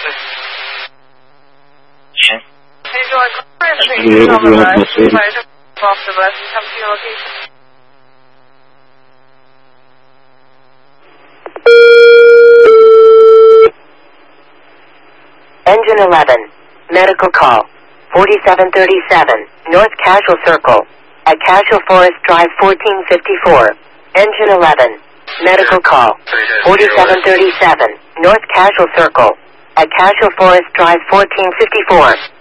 Hey, George, I'm trying to on the bus. If I just off the bus and come to your location. Engine 11, medical call, 4737, North Casual Circle, at Casual Forest Drive 1454. Engine 11, medical call, 4737, North Casual Circle, at Casual Forest Drive 1454.